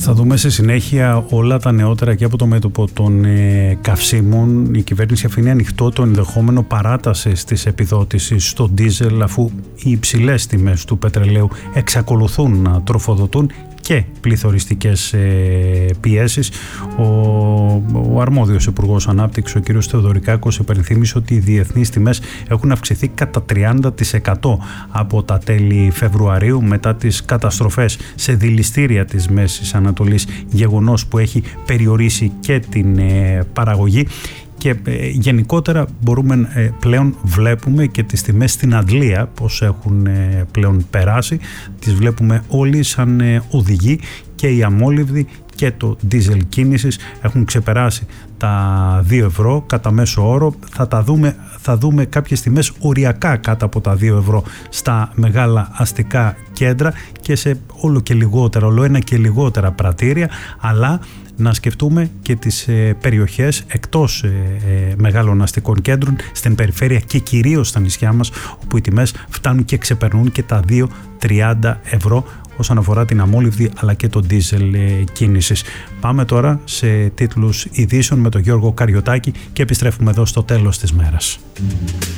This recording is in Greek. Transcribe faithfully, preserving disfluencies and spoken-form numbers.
Θα δούμε στη συνέχεια όλα τα νεότερα και από το μέτωπο των ε, καυσίμων. Η κυβέρνηση αφήνει ανοιχτό το ενδεχόμενο παράτασης της επιδότησης στο ντίζελ, αφού οι υψηλές τιμές του πετρελαίου εξακολουθούν να τροφοδοτούν και πληθωριστικές ε, πιέσεις. Ο, ο αρμόδιος Υπουργός Ανάπτυξης, ο κ. Θεοδωρικάκος, υπενθύμισε ότι οι διεθνείς τιμές έχουν αυξηθεί κατά τριάντα τοις εκατό από τα τέλη Φεβρουαρίου μετά τις καταστροφές σε δηληστήρια της Μέσης Ανατολής, γεγονός που έχει περιορίσει και την ε, παραγωγή. Και ε, γενικότερα μπορούμε ε, πλέον βλέπουμε και τις τιμές στην Αντλία πως έχουν ε, πλέον περάσει. Τις βλέπουμε όλοι σαν ε, οδηγοί, και οι αμόλυβδοι και το ντίζελ κίνησης έχουν ξεπεράσει τα δύο ευρώ κατά μέσο όρο. Θα τα δούμε, θα δούμε κάποιες τιμές οριακά κάτω από τα δύο ευρώ στα μεγάλα αστικά κέντρα και σε όλο και λιγότερα, όλο ένα και λιγότερα πρατήρια, αλλά να σκεφτούμε και τις ε, περιοχές εκτός ε, ε, μεγάλων αστικών κέντρων, στην περιφέρεια και κυρίως στα νησιά μας, όπου οι τιμές φτάνουν και ξεπερνούν και τα δύο τριάντα ευρώ όσον αφορά την αμόλυβδη αλλά και το ντίζελ ε, κίνησης. Πάμε τώρα σε τίτλους ειδήσεων με τον Γιώργο Καριωτάκη και επιστρέφουμε εδώ στο τέλος της μέρας.